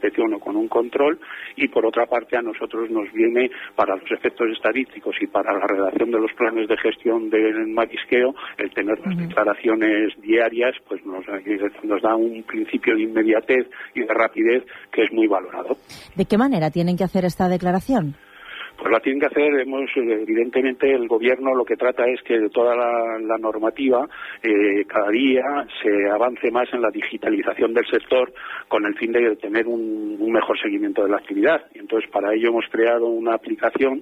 inspección o con un control, y por otra parte a nosotros nos viene, para los efectos estadísticos y para la redacción de los planes de gestión del marisqueo, el tener las declaraciones diarias pues nos da un principio de inmediatez y de rapidez que es muy valorado. ¿De qué manera tienen que hacer esta declaración? Pues la tienen que hacer, evidentemente el gobierno lo que trata es que de toda la normativa cada día se avance más en la digitalización del sector con el fin de tener un mejor seguimiento de la actividad. Y entonces para ello hemos creado una aplicación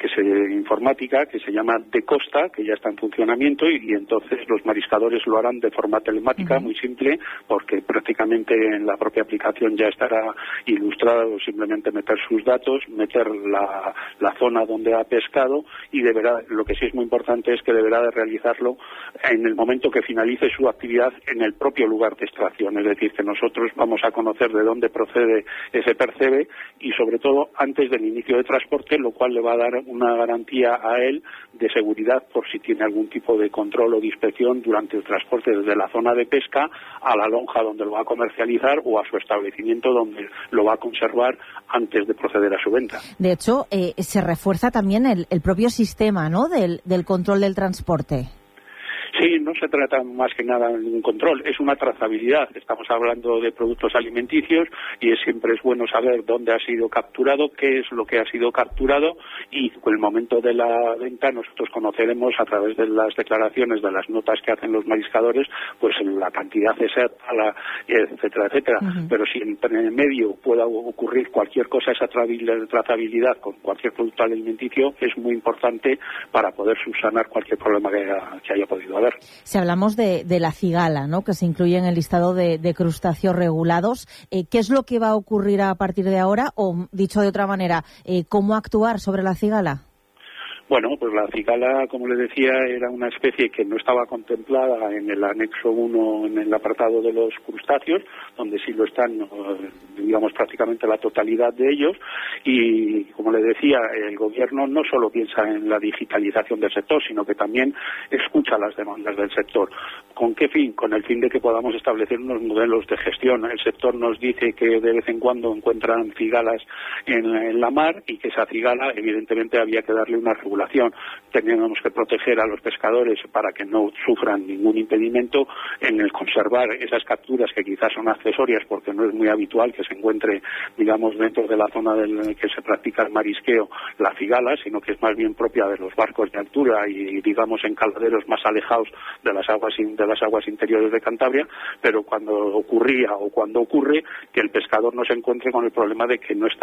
informática que se llama De Costa, que ya está en funcionamiento y entonces los mariscadores lo harán de forma telemática, muy simple, porque prácticamente en la propia aplicación ya estará ilustrado, simplemente meter sus datos, meter la zona donde ha pescado y lo que sí es muy importante es que deberá de realizarlo en el momento que finalice su actividad en el propio lugar de extracción, es decir, que nosotros vamos a conocer de dónde procede ese percebe y sobre todo antes del inicio de transporte, lo cual le va a dar una garantía a él de seguridad por si tiene algún tipo de control o de inspección durante el transporte desde la zona de pesca a la lonja donde lo va a comercializar o a su establecimiento donde lo va a conservar antes de proceder a su venta. De hecho, se refuerza también el propio sistema, ¿no?, del control del transporte. Sí, no se trata más que nada de un control, es una trazabilidad. Estamos hablando de productos alimenticios y siempre es bueno saber dónde ha sido capturado, qué es lo que ha sido capturado y en el momento de la venta nosotros conoceremos a través de las declaraciones, de las notas que hacen los mariscadores, pues la cantidad exacta, etcétera, etcétera. Pero si en el medio pueda ocurrir cualquier cosa, esa trazabilidad con cualquier producto alimenticio es muy importante para poder subsanar cualquier problema que haya podido haber. Si hablamos de la cigala, ¿no?, que se incluye en el listado de crustáceos regulados, ¿qué es lo que va a ocurrir a partir de ahora? O, dicho de otra manera, ¿cómo actuar sobre la cigala? Bueno, pues la cigala, como les decía, era una especie que no estaba contemplada en el anexo 1, en el apartado de los crustáceos, donde sí lo están, digamos, prácticamente la totalidad de ellos. Y, como les decía, el gobierno no solo piensa en la digitalización del sector, sino que también escucha las demandas del sector. ¿Con qué fin? Con el fin de que podamos establecer unos modelos de gestión. El sector nos dice que de vez en cuando encuentran cigalas en la mar y que esa cigala, evidentemente, había que darle una regulación. Teníamos que proteger a los pescadores para que no sufran ningún impedimento en el conservar esas capturas que quizás son accesorias porque no es muy habitual que se encuentre, digamos, dentro de la zona en que se practica el marisqueo la cigala, sino que es más bien propia de los barcos de altura y, digamos, en caladeros más alejados de las aguas interiores de Cantabria, pero cuando ocurría o cuando ocurre que el pescador no se encuentre con el problema de que no está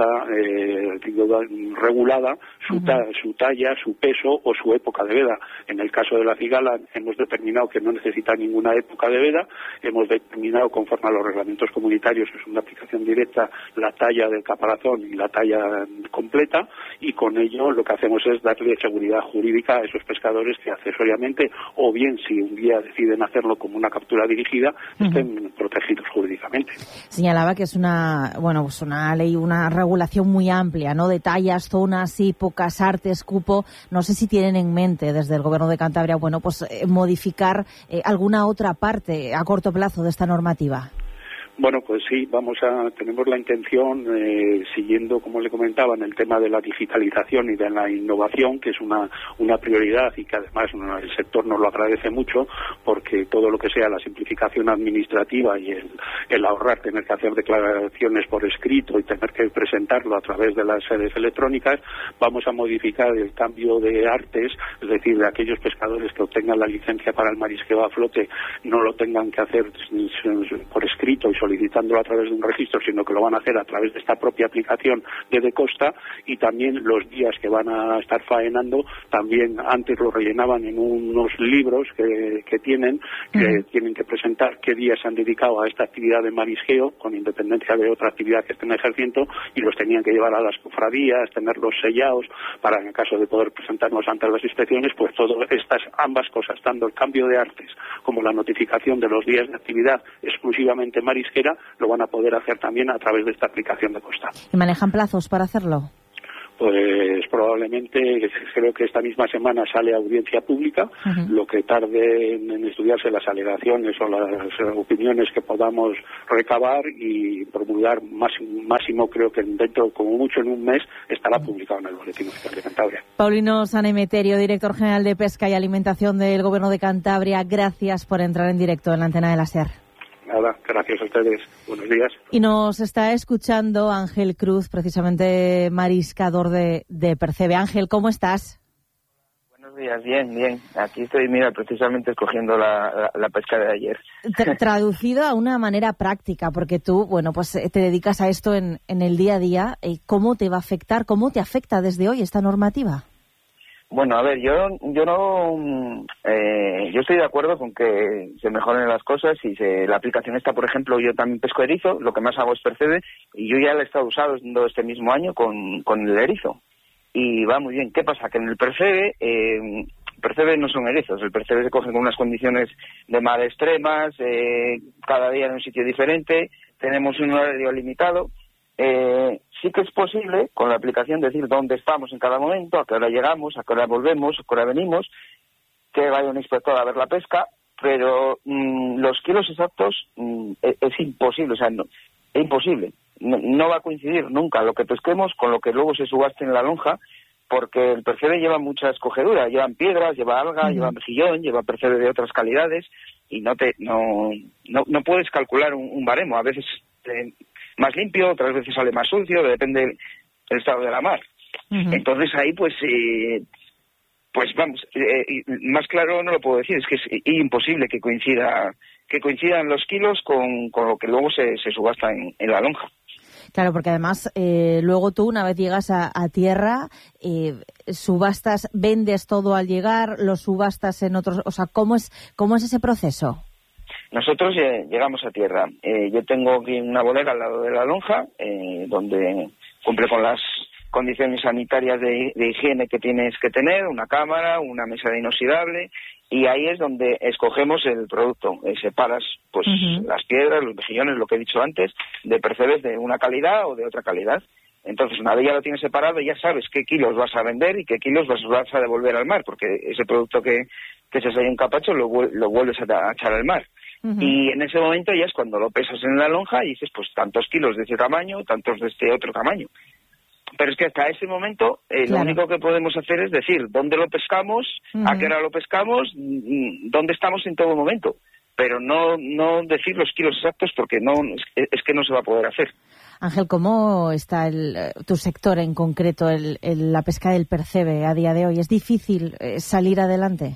regulada su talla, su peso o su época de veda. En el caso de la cigala hemos determinado que no necesita ninguna época de veda, hemos determinado conforme a los reglamentos comunitarios, que es una aplicación directa, la talla del caparazón y la talla completa, y con ello lo que hacemos es darle seguridad jurídica a esos pescadores que accesoriamente, o bien si un día deciden hacerlo como una captura dirigida, estén protegidos jurídicamente. Señalaba que es una ley, una regulación muy amplia, ¿no?, de tallas, zonas, épocas, artes, cupo. No sé si tienen en mente desde el Gobierno de Cantabria, modificar alguna otra parte a corto plazo de esta normativa. Bueno, pues sí, tenemos la intención, siguiendo, como le comentaba, en el tema de la digitalización y de la innovación, que es una prioridad y que además el sector nos lo agradece mucho, porque todo lo que sea la simplificación administrativa y el ahorrar tener que hacer declaraciones por escrito y tener que presentarlo a través de las sedes electrónicas, vamos a modificar el cambio de artes, es decir, de aquellos pescadores que obtengan la licencia para el marisqueo a flote no lo tengan que hacer por escrito y solicitándolo a través de un registro, sino que lo van a hacer a través de esta propia aplicación de Costa, y también los días que van a estar faenando, también antes lo rellenaban en unos libros que tienen que presentar qué días se han dedicado a esta actividad de marisqueo, con independencia de otra actividad que estén ejerciendo, y los tenían que llevar a las cofradías, tenerlos sellados, para en el caso de poder presentarnos ante las inspecciones, pues todas ambas cosas, tanto el cambio de artes como la notificación de los días de actividad exclusivamente marisquera, lo van a poder hacer también a través de esta aplicación de Costa. ¿Y manejan plazos para hacerlo? Pues probablemente, creo que esta misma semana sale a audiencia pública, lo que tarde en estudiarse las alegaciones o las opiniones que podamos recabar y promulgar máximo, creo que dentro, como mucho en un mes, estará publicado en el Boletín Oficial de Cantabria. Paulino Sanemeterio, director general de Pesca y Alimentación del Gobierno de Cantabria, gracias por entrar en directo en la antena de la SER. Nada, gracias a ustedes. Buenos días. Y nos está escuchando Ángel Cruz, precisamente mariscador de Percebe. Ángel, ¿cómo estás? Buenos días, bien. Aquí estoy, mira, precisamente escogiendo la pesca de ayer. Traducido a una manera práctica, porque tú, bueno, pues te dedicas a esto en el día a día. ¿Cómo te va a afectar, cómo te afecta desde hoy esta normativa? Bueno, a ver, yo estoy de acuerdo con que se mejoren las cosas y la aplicación esta, por ejemplo, yo también pesco erizo, lo que más hago es Percebe, y yo ya la he estado usando este mismo año con el erizo. Y va muy bien. ¿Qué pasa? Que en el Percebe no son erizos, el Percebe se coge con unas condiciones de mar extremas, cada día en un sitio diferente, tenemos un horario limitado. Sí que es posible, con la aplicación, decir dónde estamos en cada momento, a qué hora llegamos, a qué hora volvemos, a qué hora venimos, que vaya un inspector a ver la pesca, pero los kilos exactos es imposible, o sea, es imposible. No va a coincidir nunca lo que pesquemos con lo que luego se subaste en la lonja, porque el Percebe lleva mucha escogeduras, llevan piedras, lleva alga, lleva mejillón, lleva Percebe de otras calidades, y no puedes calcular un baremo. A veces más limpio, otras veces sale más sucio, depende del estado de la mar. Entonces ahí pues vamos, más claro no lo puedo decir, es que es imposible que coincidan los kilos con lo que luego se subasta en la lonja. Claro, porque además luego tú, una vez llegas a tierra, subastas, vendes todo al llegar, lo subastas en otros, o sea, ¿cómo es ese proceso? Nosotros llegamos a tierra. Yo tengo aquí una bodega al lado de la lonja, donde cumple con las condiciones sanitarias de higiene que tienes que tener, una cámara, una mesa de inoxidable, y ahí es donde escogemos el producto. Separas pues las piedras, los mejillones, lo que he dicho antes, de Percebes de una calidad o de otra calidad. Entonces, una vez ya lo tienes separado, ya sabes qué kilos vas a vender y qué kilos vas a devolver al mar, porque ese producto que se sale en capacho lo vuelves a echar al mar. Y en ese momento ya es cuando lo pesas en la lonja y dices, pues tantos kilos de este tamaño, tantos de este otro tamaño. Pero es que hasta ese momento lo único que podemos hacer es decir dónde lo pescamos, a qué hora lo pescamos, dónde estamos en todo momento. Pero no decir los kilos exactos, porque es que no se va a poder hacer. Ángel, ¿cómo está tu sector en concreto, la pesca del Percebe a día de hoy? ¿Es difícil salir adelante?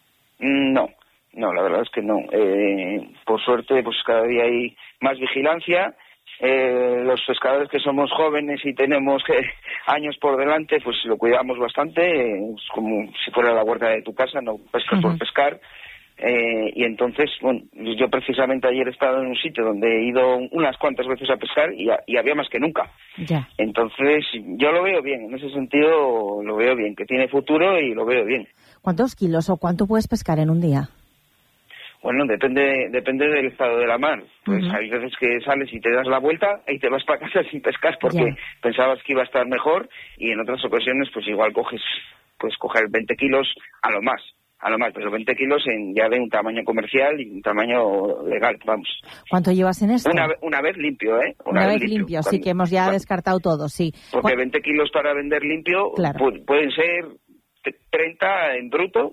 No, la verdad es que no. Por suerte, pues cada día hay más vigilancia. Los pescadores que somos jóvenes y tenemos años por delante, pues lo cuidamos bastante, es como si fuera la huerta de tu casa, no pescas por pescar. Y entonces, bueno, yo precisamente ayer he estado en un sitio donde he ido unas cuantas veces a pescar y había más que nunca. Ya. Entonces, yo lo veo bien, en ese sentido lo veo bien, que tiene futuro y lo veo bien. ¿Cuántos kilos o cuánto puedes pescar en un día? Bueno, depende del estado de la mar. Pues hay veces que sales y te das la vuelta y te vas para casa sin pescar porque pensabas que iba a estar mejor, y en otras ocasiones pues igual puedes coger 20 kilos a lo más, pero 20 kilos ya de un tamaño comercial y un tamaño legal, vamos. ¿Cuánto llevas en esto? Una vez limpio, ¿eh? Una vez limpio, sí, que hemos ya descartado todo, sí. Porque 20 kilos para vender limpio pueden ser 30 en bruto,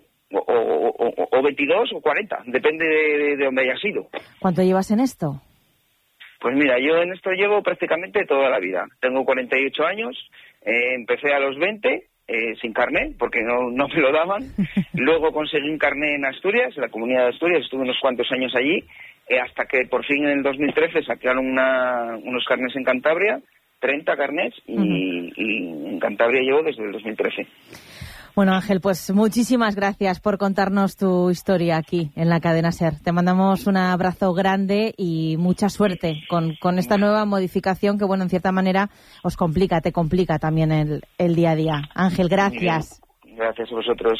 o 22 o 40, depende de dónde haya sido. ¿Cuánto llevas en esto? Pues mira, yo en esto llevo prácticamente toda la vida. Tengo 48 años, empecé a los 20 sin carné, porque no me lo daban. Luego conseguí un carné en Asturias, en la Comunidad de Asturias, estuve unos cuantos años allí, hasta que por fin en el 2013 sacaron unos carnés en Cantabria, 30 carnés, y en Cantabria llevo desde el 2013. Bueno, Ángel, pues muchísimas gracias por contarnos tu historia aquí en la cadena SER. Te mandamos un abrazo grande y mucha suerte con esta nueva modificación que, bueno, en cierta manera te complica también el día a día. Ángel, gracias. Gracias a vosotros.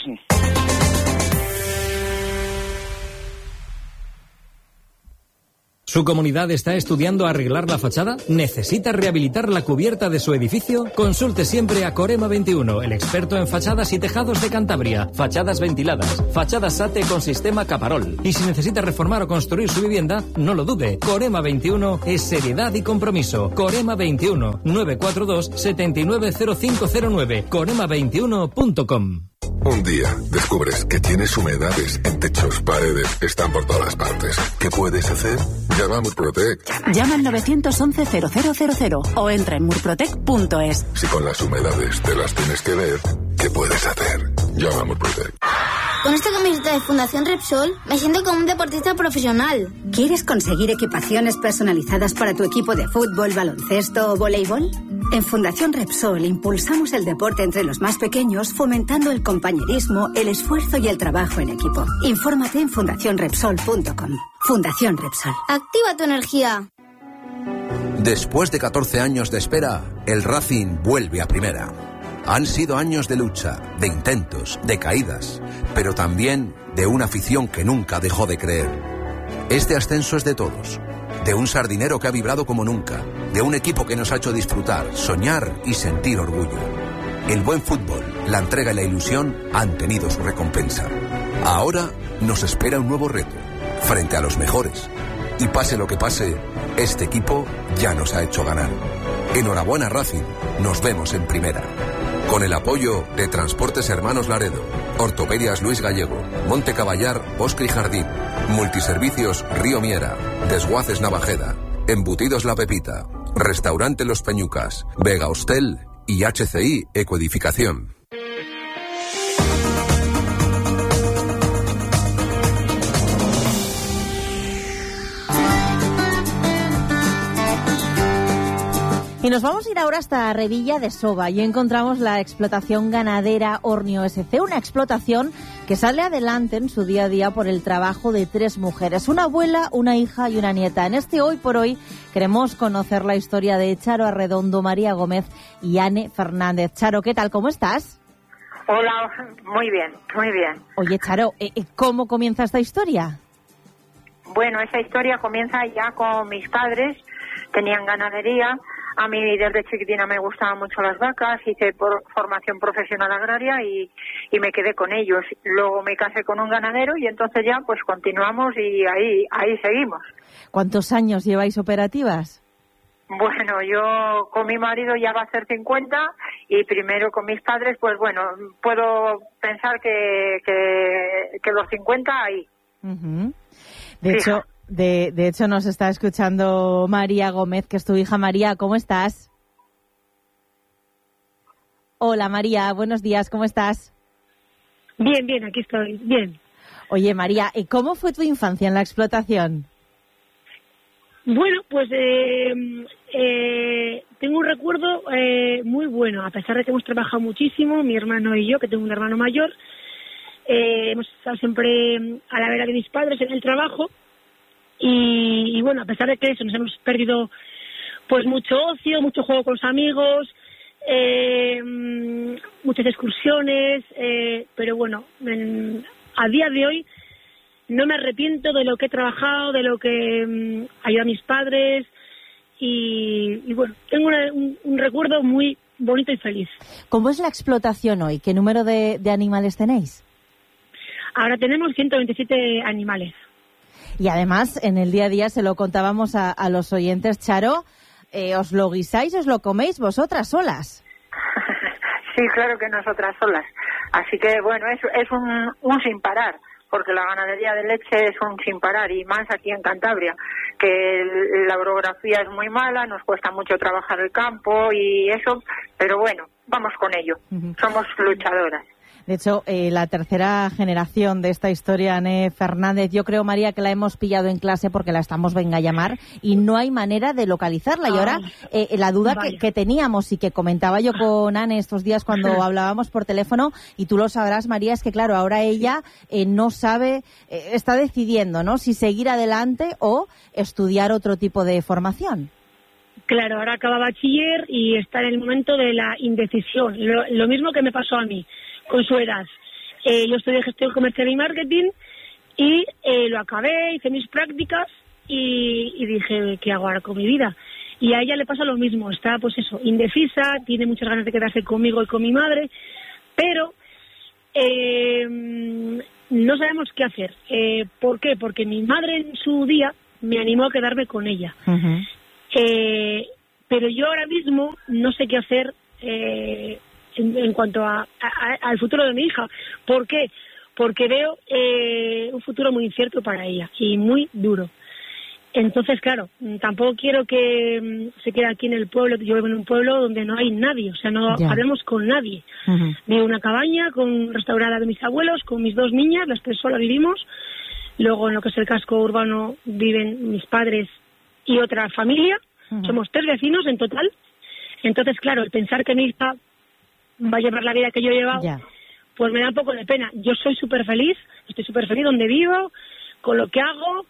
¿Su comunidad está estudiando arreglar la fachada? ¿Necesita rehabilitar la cubierta de su edificio? Consulte siempre a Corema 21, el experto en fachadas y tejados de Cantabria. Fachadas ventiladas, fachadas SATE con sistema Caparol. Y si necesita reformar o construir su vivienda, no lo dude. Corema 21 es seriedad y compromiso. Corema 21, 942 790509. Corema21.com. Un día descubres que tienes humedades en techos, paredes, están por todas partes. ¿Qué puedes hacer? Llama a Murprotec. Llama al 911-0000 o entra en murprotec.es. Si con las humedades te las tienes que ver, ¿qué puedes hacer? Llama a Murprotec. Con esta camiseta de Fundación Repsol me siento como un deportista profesional. ¿Quieres conseguir equipaciones personalizadas para tu equipo de fútbol, baloncesto o voleibol? En Fundación Repsol impulsamos el deporte entre los más pequeños, fomentando el compañerismo, el esfuerzo y el trabajo en equipo. Infórmate en fundacionrepsol.com. Fundación Repsol. Activa tu energía. Después de 14 años de espera, el Racing vuelve a primera. Han sido años de lucha, de intentos, de caídas, pero también de una afición que nunca dejó de creer. Este ascenso es de todos, de un sardinero que ha vibrado como nunca, de un equipo que nos ha hecho disfrutar, soñar y sentir orgullo. El buen fútbol, la entrega y la ilusión han tenido su recompensa. Ahora nos espera un nuevo reto, frente a los mejores. Y pase lo que pase, este equipo ya nos ha hecho ganar. Enhorabuena Racing, nos vemos en primera. Con el apoyo de Transportes Hermanos Laredo, Ortopedias Luis Gallego, Monte Caballar, Bosque y Jardín, Multiservicios Río Miera, Desguaces Navajeda, Embutidos La Pepita, Restaurante Los Peñucas, Vega Hostel y HCI Ecoedificación. Y nos vamos a ir ahora hasta Revilla de Soba y encontramos la explotación ganadera Ornio SC, una explotación que sale adelante en su día a día por el trabajo de 3 mujeres, una abuela, una hija y una nieta. En este Hoy por Hoy queremos conocer la historia de Charo Arredondo, María Gómez y Anne Fernández. Charo, ¿qué tal? ¿Cómo estás? Hola, muy bien, muy bien. Oye, Charo, ¿cómo comienza esta historia? Bueno, esa historia comienza ya con mis padres, tenían ganadería. A mí desde chiquitina me gustaban mucho las vacas, hice formación profesional agraria y me quedé con ellos. Luego me casé con un ganadero y entonces ya pues continuamos y ahí seguimos. ¿Cuántos años lleváis operativas? Bueno, yo con mi marido ya va a ser 50 y primero con mis padres, pues bueno, puedo pensar que los 50 ahí. Uh-huh. De hecho, nos está escuchando María Gómez, que es tu hija. María, ¿cómo estás? Hola, María, buenos días, ¿cómo estás? Bien, aquí estoy, bien. Oye, María, ¿cómo fue tu infancia en la explotación? Bueno, pues tengo un recuerdo muy bueno, a pesar de que hemos trabajado muchísimo, mi hermano y yo, que tengo un hermano mayor, hemos estado siempre a la vera de mis padres en el trabajo. Y bueno, a pesar de que eso nos hemos perdido pues mucho ocio, mucho juego con los amigos, muchas excursiones, pero bueno, a día de hoy no me arrepiento de lo que he trabajado, de lo que ayudé a mis padres y bueno, tengo un recuerdo muy bonito y feliz. ¿Cómo es la explotación hoy? ¿Qué número de animales tenéis? Ahora tenemos 127 animales. Y además, en el día a día se lo contábamos a los oyentes, Charo, ¿os lo guisáis, os lo coméis vosotras solas? Sí, claro que nosotras solas. Así que, bueno, es un sin parar, porque la ganadería de leche es un sin parar, y más aquí en Cantabria, que la orografía es muy mala, nos cuesta mucho trabajar el campo y eso, pero bueno, vamos con ello. Uh-huh. Somos luchadoras. De hecho, la tercera generación de esta historia, Anne Fernández, yo creo, María, que la hemos pillado en clase porque la estamos venga a llamar y no hay manera de localizarla. Y ahora, la duda que teníamos y que comentaba yo con Anne estos días cuando hablábamos por teléfono, y tú lo sabrás, María, es que claro, ahora ella no sabe, está decidiendo, ¿no?, si seguir adelante o estudiar otro tipo de formación. Claro, ahora acaba bachiller y está en el momento de la indecisión. Lo mismo que me pasó a mí con su edad. Yo estudié gestión comercial y marketing y lo acabé, hice mis prácticas y dije, ¿qué hago ahora con mi vida? Y a ella le pasa lo mismo, está pues eso, indecisa, tiene muchas ganas de quedarse conmigo y con mi madre, pero no sabemos qué hacer. ¿Por qué? Porque mi madre en su día me animó a quedarme con ella. Uh-huh. Pero yo ahora mismo no sé qué hacer en cuanto al futuro de mi hija. ¿Por qué? Porque veo un futuro muy incierto para ella y muy duro. Entonces, claro, tampoco quiero que se quede aquí en el pueblo. Yo vivo en un pueblo donde no hay nadie, o sea, no hablamos con nadie. Uh-huh. Vivo en una cabaña restaurada de mis abuelos, con mis 2 niñas, las 3 solas vivimos. Luego, en lo que es el casco urbano, viven mis padres y otra familia. Uh-huh. Somos 3 vecinos en total. Entonces, claro, el pensar que mi hija va a llevar la vida que yo he llevado, pues me da un poco de pena. Yo soy súper feliz, estoy súper feliz donde vivo, con lo que hago.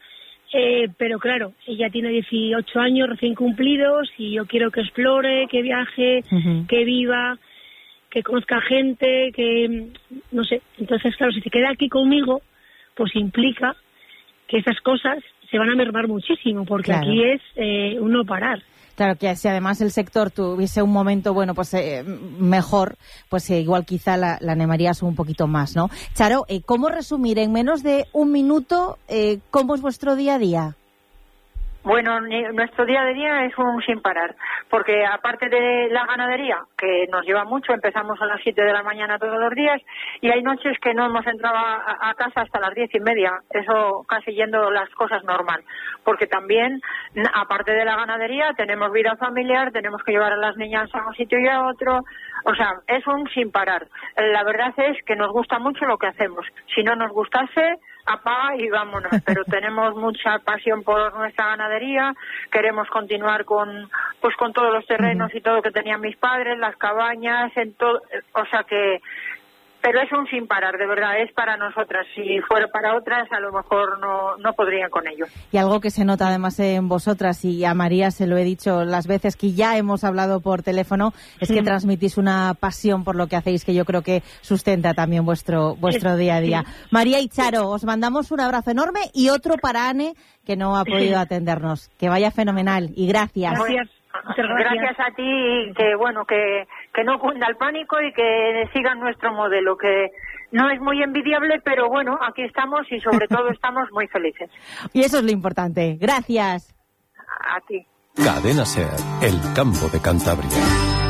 Pero claro, ella tiene 18 años recién cumplidos y yo quiero que explore, que viaje, uh-huh, que viva, que conozca gente, que no sé. Entonces, claro, si se queda aquí conmigo, pues implica que esas cosas se van a mermar muchísimo, porque aquí es un no parar. Claro, que si además el sector tuviese un momento, bueno, pues mejor, pues igual quizá la animarías un poquito más, ¿no? Charo, ¿cómo resumir en menos de un minuto cómo es vuestro día a día? Bueno, nuestro día a día es un sin parar, porque aparte de la ganadería, que nos lleva mucho, empezamos a las 7 de la mañana todos los días, y hay noches que no hemos entrado a casa hasta las 10:30, eso casi yendo las cosas normal, porque también, aparte de la ganadería, tenemos vida familiar, tenemos que llevar a las niñas a un sitio y a otro, o sea, es un sin parar. La verdad es que nos gusta mucho lo que hacemos. Si no nos gustase, apaga y vámonos, pero tenemos mucha pasión por nuestra ganadería, queremos continuar con todos los terrenos, uh-huh, y todo que tenían mis padres, las cabañas, o sea que, pero es un sin parar, de verdad, es para nosotras. Si fuera para otras, a lo mejor no podrían con ello. Y algo que se nota además en vosotras, y a María se lo he dicho las veces que ya hemos hablado por teléfono, es que transmitís una pasión por lo que hacéis, que yo creo que sustenta también vuestro día a día. María y Charo, os mandamos un abrazo enorme y otro para Ane, que no ha podido atendernos. Que vaya fenomenal y gracias. Gracias a ti, y que no cunda el pánico y que sigan nuestro modelo, que no es muy envidiable, pero bueno, aquí estamos y sobre todo estamos muy felices. Y eso es lo importante. Gracias. A ti. Cadena SER, el campo de Cantabria.